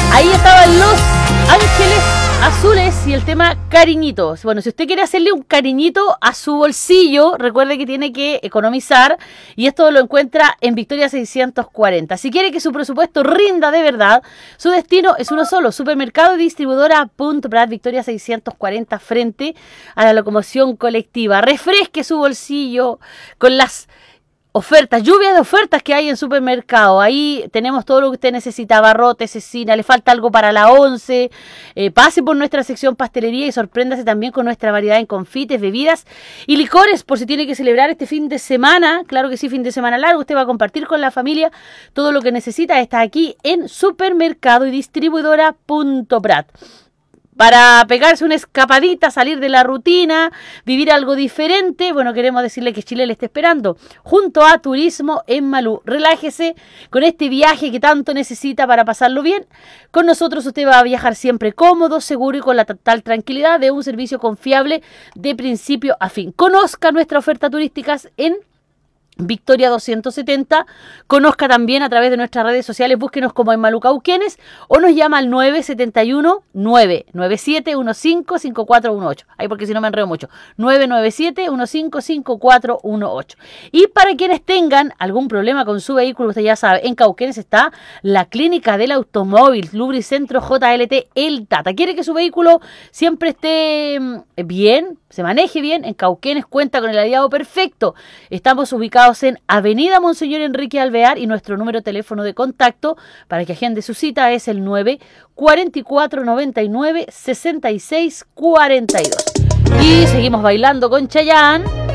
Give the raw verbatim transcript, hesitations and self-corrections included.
Ahí estaban Los Ángeles Azules y el tema Cariñitos. Bueno, si usted quiere hacerle un cariñito a su bolsillo, recuerde que tiene que economizar y esto lo encuentra en Victoria seiscientos cuarenta. Si quiere que su presupuesto rinda de verdad, su destino es uno solo, Supermercado y Distribuidora Punto Prat, Victoria seiscientos cuarenta, frente a la locomoción colectiva. Refresque su bolsillo con las ofertas, lluvias de ofertas que hay en Supermercado. Ahí tenemos todo lo que usted necesita, barrotes, cecina, le falta algo para la once. Eh, pase por nuestra sección pastelería y sorpréndase también con nuestra variedad en confites, bebidas y licores, por si tiene que celebrar este fin de semana. Claro que sí, fin de semana largo, usted va a compartir con la familia todo lo que necesita. Está aquí en Supermercado y Distribuidora Punto Prat. Para pegarse una escapadita, salir de la rutina, vivir algo diferente, bueno, queremos decirle que Chile le está esperando. Junto a Turismo en Malú. Relájese con este viaje que tanto necesita para pasarlo bien. Con nosotros usted va a viajar siempre cómodo, seguro y con la total tranquilidad de un servicio confiable de principio a fin. Conozca nuestra oferta turística en Victoria doscientos setenta, conozca también a través de nuestras redes sociales, búsquenos como en Malú Cauquenes o nos llama al nueve siete uno, nueve nueve siete, uno cinco cinco cuatro uno ocho, ahí porque si no me enredo mucho, nueve nueve siete, uno cinco cinco cuatro uno ocho. Y para quienes tengan algún problema con su vehículo, usted ya sabe, en Cauquenes está la Clínica del Automóvil, Lubricentro J L T El Tata. ¿Quiere que su vehículo siempre esté bien, se maneje bien? En Cauquenes cuenta con el aliado perfecto. Estamos ubicados en Avenida Monseñor Enrique Alvear y nuestro número de teléfono de contacto para que agende su cita es el nueve cuatro cuatro, noventa y nueve, sesenta y seis cuarenta y dos. Y seguimos bailando con Chayanne.